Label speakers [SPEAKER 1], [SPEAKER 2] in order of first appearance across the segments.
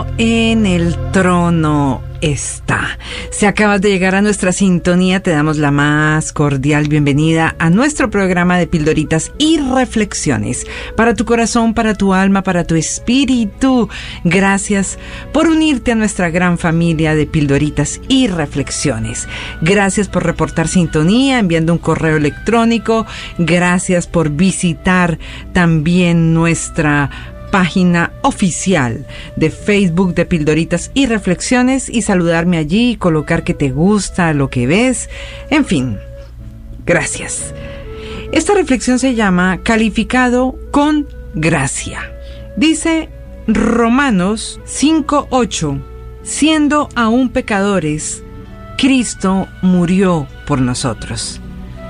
[SPEAKER 1] en el trono está. Si acabas de llegar a nuestra sintonía, te damos la más cordial bienvenida a nuestro programa de pildoritas y reflexiones para tu corazón, para tu alma, para tu espíritu. Gracias por unirte a nuestra gran familia de pildoritas y reflexiones. Gracias por reportar sintonía enviando un correo electrónico. Gracias por visitar también nuestra página oficial de Facebook de Pildoritas y Reflexiones y saludarme allí y colocar que te gusta lo que ves. En fin, gracias. Esta reflexión se llama Calificado con Gracia. Dice Romanos 5:8, siendo aún pecadores, Cristo murió por nosotros.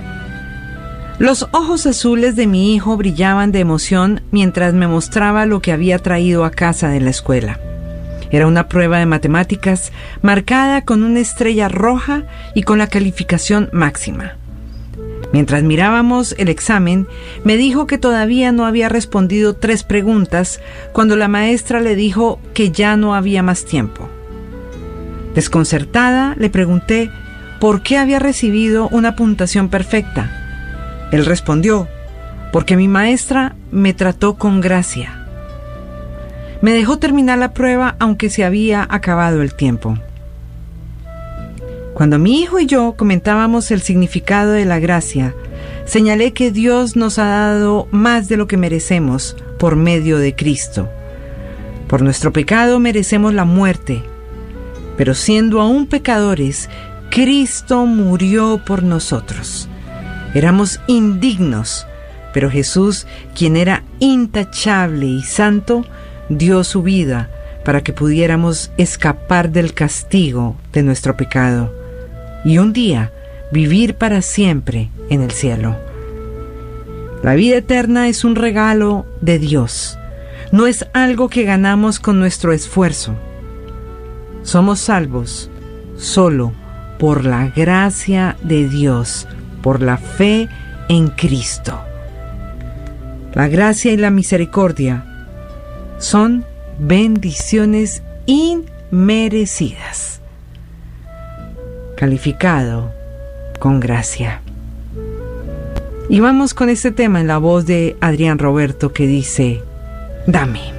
[SPEAKER 1] Los ojos azules de mi hijo brillaban de emoción mientras me mostraba lo que había traído a casa de la escuela. Era una prueba de matemáticas marcada con una estrella roja y con la calificación máxima. Mientras mirábamos el examen, me dijo que todavía no había respondido 3 preguntas cuando la maestra le dijo que ya no había más tiempo. Desconcertada, le pregunté por qué había recibido una puntuación perfecta. Él respondió, porque mi maestra me trató con gracia. Me dejó terminar la prueba aunque se había acabado el tiempo. Cuando mi hijo y yo comentábamos el significado de la gracia, señalé que Dios nos ha dado más de lo que merecemos por medio de Cristo. Por nuestro pecado merecemos la muerte, pero siendo aún pecadores, Cristo murió por nosotros. Éramos indignos, pero Jesús, quien era intachable y santo, dio su vida para que pudiéramos escapar del castigo de nuestro pecado y un día vivir para siempre en el cielo. La vida eterna es un regalo de Dios, no es algo que ganamos con nuestro esfuerzo. Somos salvos solo por la gracia de Dios, por la fe en Cristo. La gracia y la misericordia son bendiciones inmerecidas. Calificado con gracia. Y vamos con este tema en la voz de Adrián Roberto que dice: Dame.